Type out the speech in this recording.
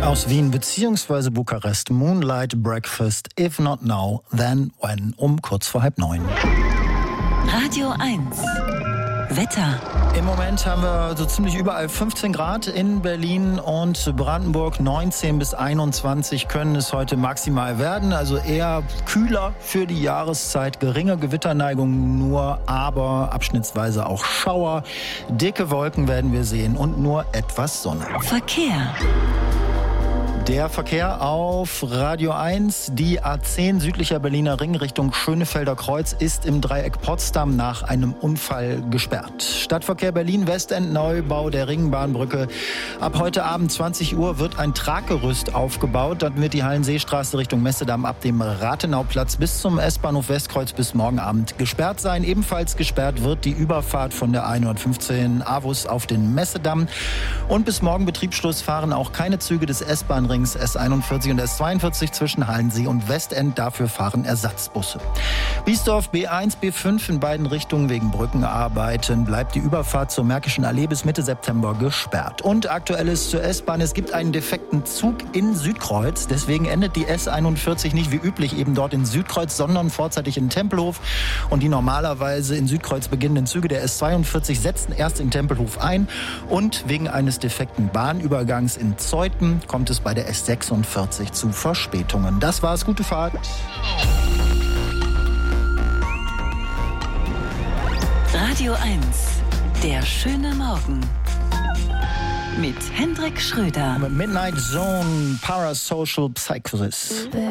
Aus Wien bzw. Bukarest, Moonlight Breakfast, if not now, then when, kurz vor 8:30. Radio 1. Wetter. Im Moment haben wir so ziemlich überall 15 Grad in Berlin und Brandenburg. 19 bis 21 können es heute maximal werden. Also eher kühler für die Jahreszeit. Geringe Gewitterneigung nur, aber abschnittsweise auch Schauer. Dicke Wolken werden wir sehen und nur etwas Sonne. Verkehr. Der Verkehr auf Radio 1, die A10 südlicher Berliner Ring Richtung Schönefelder Kreuz ist im Dreieck Potsdam nach einem Unfall gesperrt. Stadtverkehr Berlin Westend Neubau der Ringbahnbrücke. Ab heute Abend 20 Uhr wird ein Traggerüst aufgebaut. Dann wird die Hallenseestraße Richtung Messedamm ab dem Rathenauplatz bis zum S-Bahnhof Westkreuz bis morgen Abend gesperrt sein. Ebenfalls gesperrt wird die Überfahrt von der 115 Avus auf den Messedamm. Und bis morgen Betriebsschluss fahren auch keine Züge des S-Bahn S41 und S42 zwischen Hallensee und Westend. Dafür fahren Ersatzbusse. Biesdorf B1, B5 in beiden Richtungen wegen Brückenarbeiten bleibt die Überfahrt zur Märkischen Allee bis Mitte September gesperrt. Und Aktuelles zur S-Bahn. Es gibt einen defekten Zug in Südkreuz. Deswegen endet die S41 nicht wie üblich eben dort in Südkreuz, sondern vorzeitig in Tempelhof. Und die normalerweise in Südkreuz beginnenden Züge der S42 setzten erst in Tempelhof ein. Und wegen eines defekten Bahnübergangs in Zeuthen kommt es bei der S46 zu Verspätungen. Das war's, gute Fahrt. Radio 1, der schöne Morgen. Mit Hendrik Schröder. Midnight Zone Parasocial Psychosis.